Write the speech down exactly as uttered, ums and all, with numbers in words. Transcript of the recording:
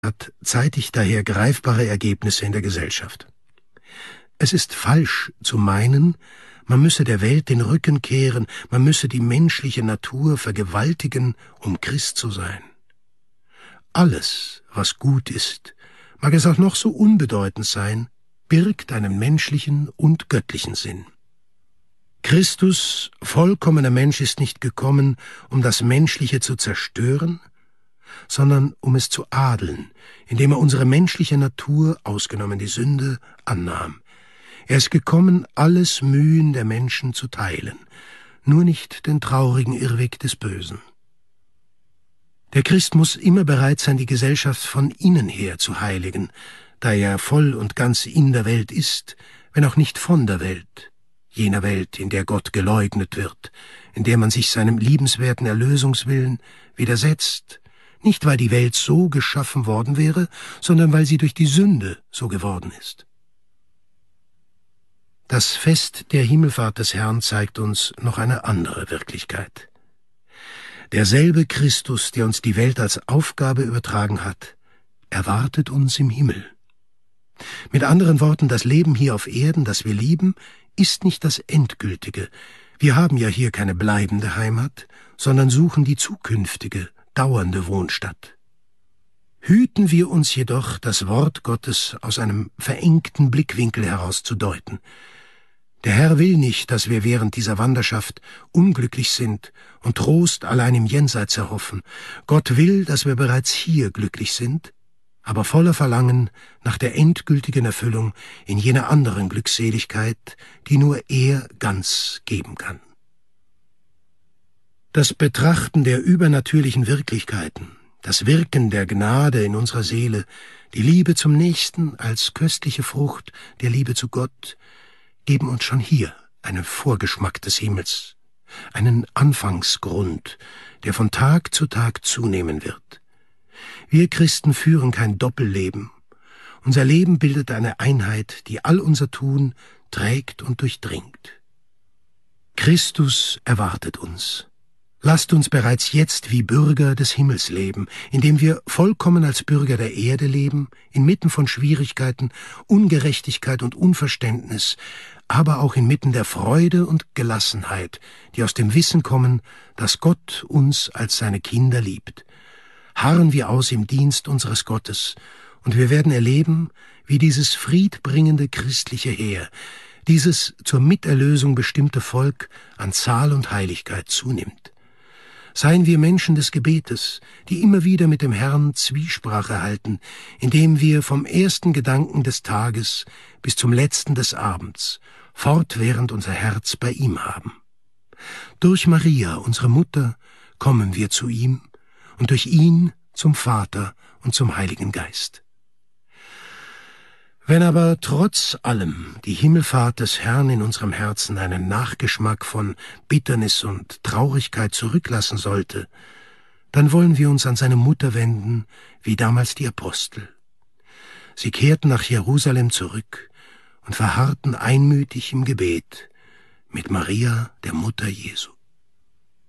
hat zeitig daher greifbare Ergebnisse in der Gesellschaft. Es ist falsch zu meinen, man müsse der Welt den Rücken kehren, man müsse die menschliche Natur vergewaltigen, um Christ zu sein. Alles, was gut ist, mag es auch noch so unbedeutend sein, birgt einen menschlichen und göttlichen Sinn. Christus, vollkommener Mensch, ist nicht gekommen, um das Menschliche zu zerstören, sondern um es zu adeln, indem er unsere menschliche Natur, ausgenommen die Sünde, annahm. Er ist gekommen, alles Mühen der Menschen zu teilen, nur nicht den traurigen Irrweg des Bösen. Der Christ muss immer bereit sein, die Gesellschaft von innen her zu heiligen, da er voll und ganz in der Welt ist, wenn auch nicht von der Welt, jener Welt, in der Gott geleugnet wird, in der man sich seinem liebenswerten Erlösungswillen widersetzt, nicht weil die Welt so geschaffen worden wäre, sondern weil sie durch die Sünde so geworden ist. Das Fest der Himmelfahrt des Herrn zeigt uns noch eine andere Wirklichkeit. Derselbe Christus, der uns die Welt als Aufgabe übertragen hat, erwartet uns im Himmel. Mit anderen Worten, das Leben hier auf Erden, das wir lieben, ist nicht das Endgültige. Wir haben ja hier keine bleibende Heimat, sondern suchen die zukünftige, dauernde Wohnstatt. Hüten wir uns jedoch, das Wort Gottes aus einem verengten Blickwinkel heraus zu deuten. Der Herr will nicht, dass wir während dieser Wanderschaft unglücklich sind und Trost allein im Jenseits erhoffen. Gott will, dass wir bereits hier glücklich sind, aber voller Verlangen nach der endgültigen Erfüllung in jener anderen Glückseligkeit, die nur er ganz geben kann. Das Betrachten der übernatürlichen Wirklichkeiten, das Wirken der Gnade in unserer Seele, die Liebe zum Nächsten als köstliche Frucht der Liebe zu Gott, geben uns schon hier einen Vorgeschmack des Himmels, einen Anfangsgrund, der von Tag zu Tag zunehmen wird. Wir Christen führen kein Doppelleben. Unser Leben bildet eine Einheit, die all unser Tun trägt und durchdringt. Christus erwartet uns. Lasst uns bereits jetzt wie Bürger des Himmels leben, indem wir vollkommen als Bürger der Erde leben, inmitten von Schwierigkeiten, Ungerechtigkeit und Unverständnis, aber auch inmitten der Freude und Gelassenheit, die aus dem Wissen kommen, dass Gott uns als seine Kinder liebt. Harren wir aus im Dienst unseres Gottes, und wir werden erleben, wie dieses friedbringende christliche Heer, dieses zur Miterlösung bestimmte Volk an Zahl und Heiligkeit zunimmt. Seien wir Menschen des Gebetes, die immer wieder mit dem Herrn Zwiesprache halten, indem wir vom ersten Gedanken des Tages bis zum letzten des Abends fortwährend unser Herz bei ihm haben. Durch Maria, unsere Mutter, kommen wir zu ihm und durch ihn zum Vater und zum Heiligen Geist. Wenn aber trotz allem die Himmelfahrt des Herrn in unserem Herzen einen Nachgeschmack von Bitternis und Traurigkeit zurücklassen sollte, dann wollen wir uns an seine Mutter wenden, wie damals die Apostel. Sie kehrten nach Jerusalem zurück und verharrten einmütig im Gebet mit Maria, der Mutter Jesu.